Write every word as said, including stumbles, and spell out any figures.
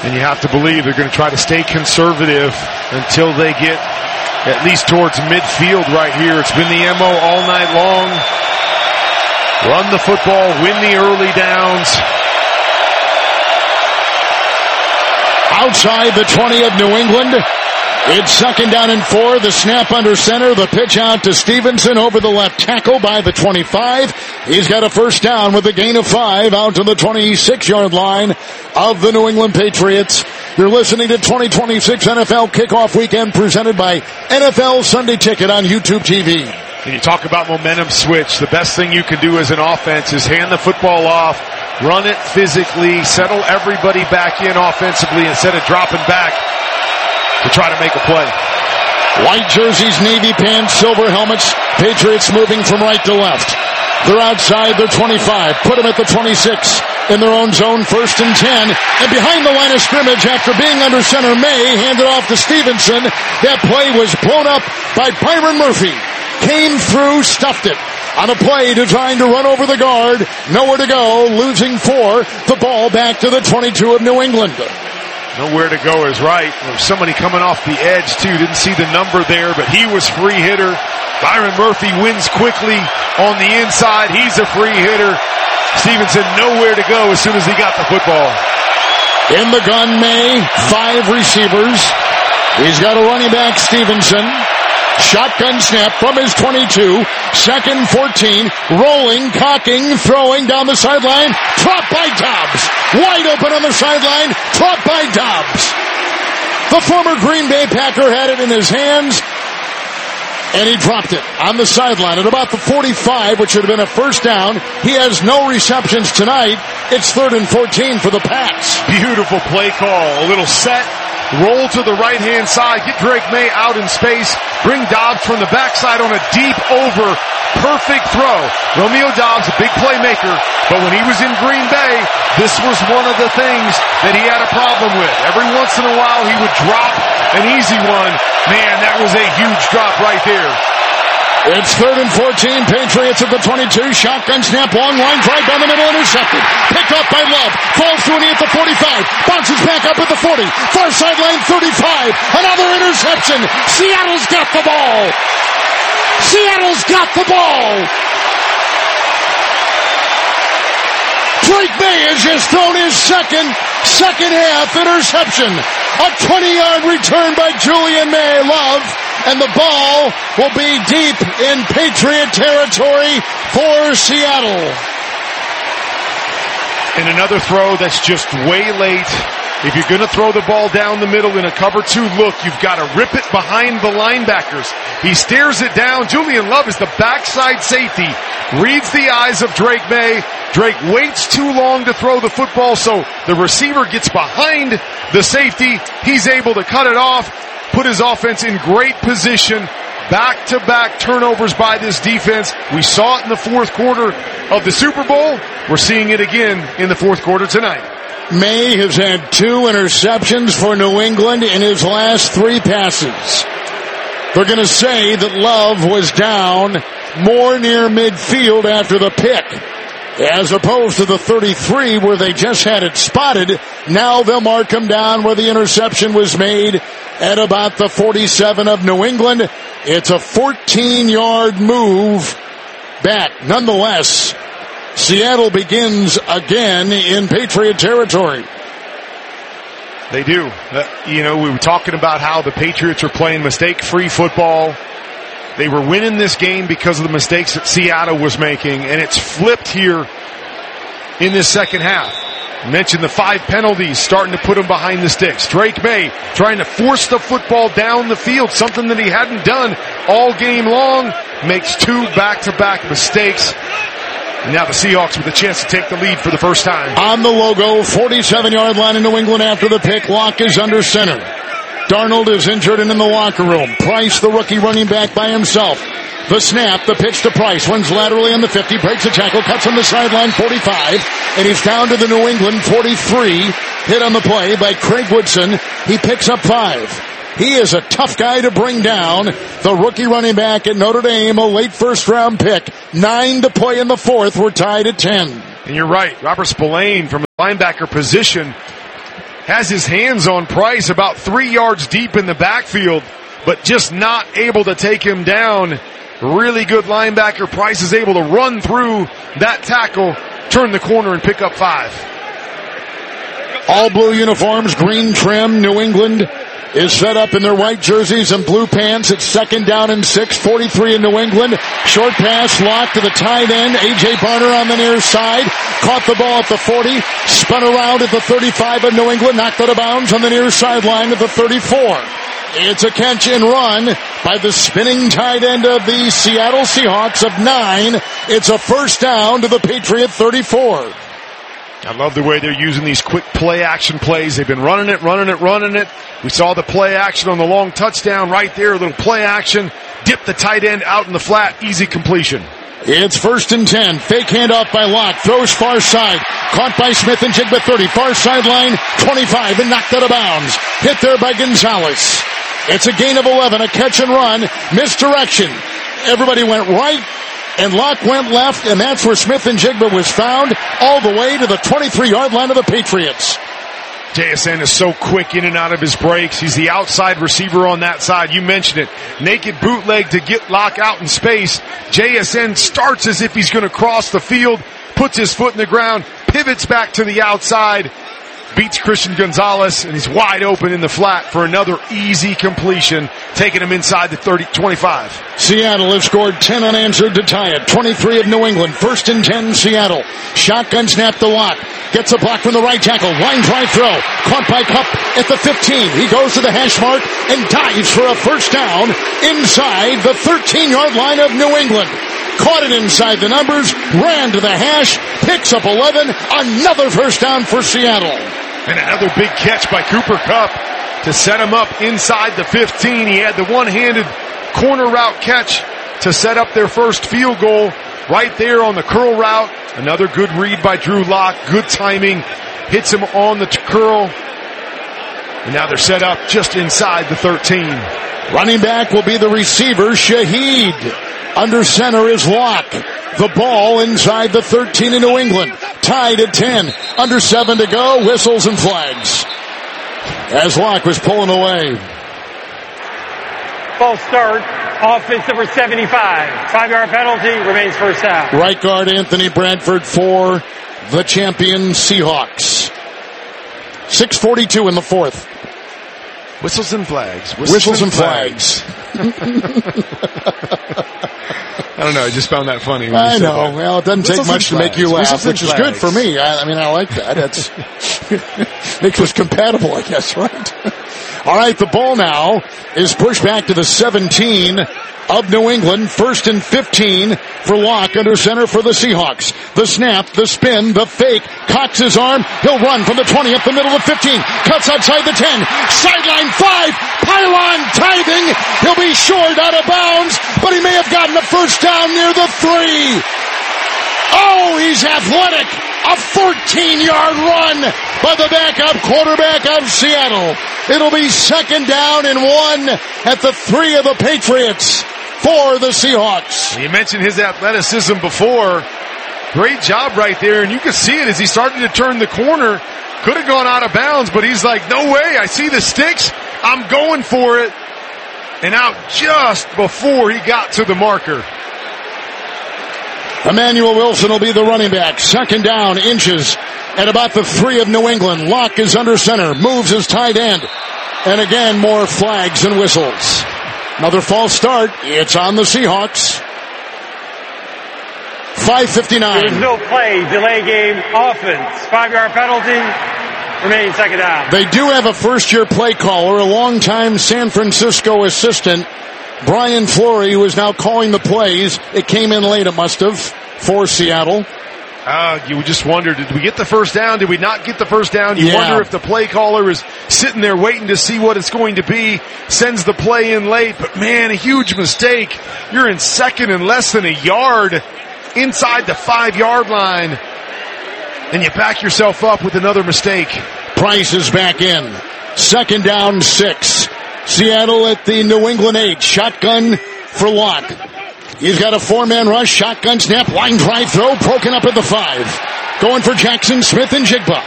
And you have to believe they're going to try to stay conservative until they get at least towards midfield right here. It's been the M O all night long. Run the football, win the early downs. Outside the twenty of New England. It's second down and four. The snap under center. The pitch out to Stevenson over the left tackle by the twenty-five. He's got a first down with a gain of five out to the twenty-six-yard line of the New England Patriots. You're listening to twenty twenty-six N F L Kickoff Weekend presented by N F L Sunday Ticket on YouTube T V. When you talk about momentum switch, the best thing you can do as an offense is hand the football off, run it physically, settle everybody back in offensively instead of dropping back to try to make a play. White jerseys, navy pants, silver helmets. Patriots moving from right to left. They're outside their twenty-five. Put them at the twenty-six. In their own zone, first and ten. And behind the line of scrimmage, after being under center, May handed off to Stevenson. That play was blown up by Byron Murphy. Came through, stuffed it. On a play to trying to run over the guard. Nowhere to go, losing four. The ball back to the twenty-two of New England. Nowhere to go is right. There's somebody coming off the edge, too. Didn't see the number there, but he was free hitter. Byron Murphy wins quickly on the inside. He's a free hitter. Stevenson nowhere to go as soon as he got the football. In the gun, May. Five receivers. He's got a running back, Stevenson. Shotgun snap from his twenty-two. Second fourteen. Rolling, cocking, throwing down the sideline. Dropped by Dobbs. Wide open on the sideline. Dropped by Dobbs. The former Green Bay Packer had it in his hands, and he dropped it on the sideline at about the forty-five, which should have been a first down. He has no receptions tonight. It's third and fourteen for the Pats. Beautiful play call. A little set. Roll to the right-hand side. Get Drake May out in space. Bring Dobbs from the backside on a deep over. Perfect throw. Romeo Dobbs, a big playmaker. But when he was in Green Bay, this was one of the things that he had a problem with. Every once in a while, he would drop an easy one. Man, that was a huge drop right there. It's third and fourteen. Patriots at the twenty-two. Shotgun snap. Long line drive down the middle. Intercepted. Picked up by Love. Falls to a knee at the forty-five. Bounces back up at the forty. Far sideline thirty-five. Another interception. Seattle's got the ball. Seattle's got the ball. Drake May has just thrown his second, second half interception. A twenty-yard return by Julian May Love. And the ball will be deep in Patriot territory for Seattle. And another throw that's just way late. If you're going to throw the ball down the middle in a cover two look, you've got to rip it behind the linebackers. He stares it down. Julian Love is the backside safety. Reads the eyes of Drake May. Drake waits too long to throw the football, so the receiver gets behind the safety. He's able to cut it off. Put his offense in great position. Back-to-back turnovers by this defense. We saw it in the fourth quarter of the Super Bowl. We're seeing it again in the fourth quarter tonight. May has had two interceptions for New England in his last three passes. They're going to say that Love was down more near midfield after the pick, as opposed to the thirty-three where they just had it spotted. Now they'll mark him down where the interception was made at about the forty-seven of New England. It's a fourteen-yard move back. Nonetheless, Seattle begins again in Patriot territory. They do. Uh, you know, we were talking about how the Patriots are playing mistake-free football. They were winning this game because of the mistakes that Seattle was making, and it's flipped here in this second half. I mentioned the five penalties starting to put him behind the sticks. Drake May trying to force the football down the field, something that he hadn't done all game long. Makes two back-to-back mistakes. And now the Seahawks with a chance to take the lead for the first time. On the logo, forty-seven-yard line in New England after the pick. Locke is under center. Darnold is injured and in the locker room. Price, the rookie running back by himself. The snap, the pitch to Price. Runs laterally on the fifty, breaks the tackle, cuts on the sideline, forty-five. And he's down to the New England forty-three. Hit on the play by Craig Woodson. He picks up five. He is a tough guy to bring down. The rookie running back at Notre Dame, a late first-round pick. Nine to play in the fourth. We're tied at ten. And you're right. Robert Spillane from the linebacker position has his hands on Price about three yards deep in the backfield, but just not able to take him down. Really good linebacker. Price is able to run through that tackle, turn the corner, and pick up five. All blue uniforms, green trim. New England is set up in their white jerseys and blue pants. It's second down and six, forty-three in New England. Short pass, lock to the tight end. A J. Barner on the near side. Caught the ball at the forty. Spun around at the thirty-five of New England. Knocked out of bounds on the near sideline at the thirty-four. It's a catch and run by the spinning tight end of the Seattle Seahawks of nine. It's a first down to the Patriot thirty-four. I love the way they're using these quick play action plays. They've been running it, running it, running it. We saw the play action on the long touchdown right there, a little play action. Dip the tight end out in the flat, easy completion. It's first and ten. Fake handoff by Locke. Throws far side. Caught by Smith and Jigba thirty. Far sideline twenty-five and knocked out of bounds. Hit there by Gonzalez. It's a gain of eleven. A catch and run. Misdirection. Everybody went right and Locke went left, and that's where Smith and Jigba was found, all the way to the twenty-three-yard line of the Patriots. J S N is so quick in and out of his breaks. He's the outside receiver on that side. You mentioned it. Naked bootleg to get Locke out in space. J S N starts as if he's going to cross the field, puts his foot in the ground, pivots back to the outside, beats Christian Gonzalez, and he's wide open in the flat for another easy completion, taking him inside the thirty, twenty-five. Seattle has scored ten unanswered to tie it. twenty-three of New England. First and ten, Seattle. Shotgun snap to Locke. Gets a block from the right tackle. Line drive throw. Caught by Kupp at the fifteen. He goes to the hash mark and dives for a first down inside the thirteen-yard line of New England. Caught it inside the numbers, ran to the hash, picks up eleven, another first down for Seattle. And another big catch by Cooper Kupp to set him up inside the fifteen. He had the one-handed corner route catch to set up their first field goal right there on the curl route. Another good read by Drew Lock. Good timing. Hits him on the curl. And now they're set up just inside the thirteen. Running back will be the receiver, Shaheed. Under center is Locke. The ball inside the thirteen in New England. Tied at ten. Under seven to go. Whistles and flags. As Locke was pulling away. False start. Offense number seventy-five. Five-yard penalty. Remains first down. Right guard Anthony Bradford for the champion Seahawks. six forty-two in the fourth. Whistles and flags. Whistles, Whistles and, and flags. flags. I don't know. I just found that funny. When I you know. That. Well, it doesn't Whistles take much to make you laugh, which is good for me. I, I mean, I like that. That's makes us compatible, I guess, right? All right, the ball now is pushed back to the seventeen of New England. First and fifteen for Locke under center for the Seahawks. The snap, the spin, the fake. Cocks his arm. He'll run from the twenty up the middle of fifteen. Cuts outside the ten. Sideline five. Pylon tithing. He'll be short out of bounds, but he may have gotten the first down near the three. Oh, he's athletic. A fourteen-yard run by the backup quarterback of Seattle. It'll be second down and one at the three of the Patriots for the Seahawks. You mentioned his athleticism before. Great job right there, and you can see it as he started to turn the corner. Could have gone out of bounds, but he's like, no way, I see the sticks, I'm going for it. And out just before he got to the marker. Emmanuel Wilson will be the running back. Second down, inches at about the three of New England. Locke is under center, moves his tight end. And again, more flags and whistles. Another false start. It's on the Seahawks. five fifty-nine. There's no play, delay game, offense. Five-yard penalty, remaining second down. They do have a first-year play caller, a longtime San Francisco assistant, Brian Flory, who is now calling the plays. It came in late, it must have, for Seattle. Uh, you just wonder, did we get the first down? Did we not get the first down? You yeah. wonder if the play caller is sitting there waiting to see what it's going to be, sends the play in late, but man, a huge mistake. You're in second and less than a yard inside the five-yard line, and you back yourself up with another mistake. Price is back in. Second down, six. Seattle at the New England eight. Shotgun for Locke. He's got a four-man rush. Shotgun snap. Line drive throw. Broken up at the five. Going for Jackson Smith and Jigba.